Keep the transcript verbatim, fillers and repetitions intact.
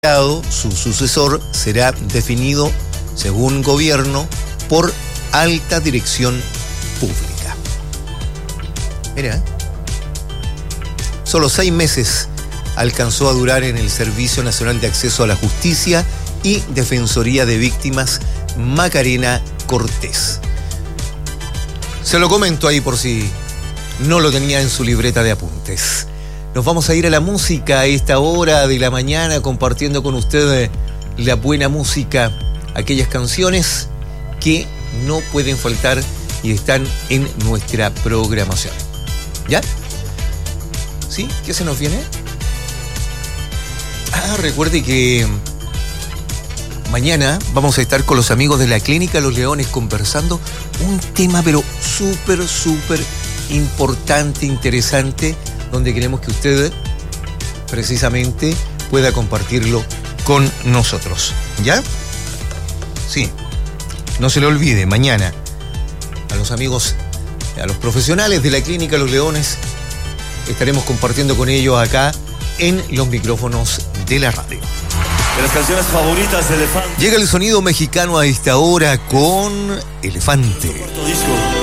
Su sucesor será definido, según gobierno, por alta dirección pública. Mira, solo seis meses alcanzó a durar en el Servicio Nacional de Acceso a la Justicia y Defensoría de Víctimas Macarena Cortés. Se lo comento ahí por si no lo tenía en su libreta de apuntes. Nos vamos a ir a la música a esta hora de la mañana, compartiendo con ustedes la buena música, aquellas canciones que no pueden faltar y están en nuestra programación. ¿Ya? ¿Sí? ¿Qué se nos viene? Ah, recuerde que mañana vamos a estar con los amigos de la Clínica Los Leones conversando un tema pero súper, súper importante, interesante, donde queremos que usted precisamente pueda compartirlo con nosotros. ¿Ya? Sí. No se le olvide, mañana a los amigos, a los profesionales de la Clínica Los Leones, estaremos compartiendo con ellos acá en los micrófonos de la radio. De las canciones favoritas de Elefante. Llega el sonido mexicano a esta hora con Elefante. Cuarto disco.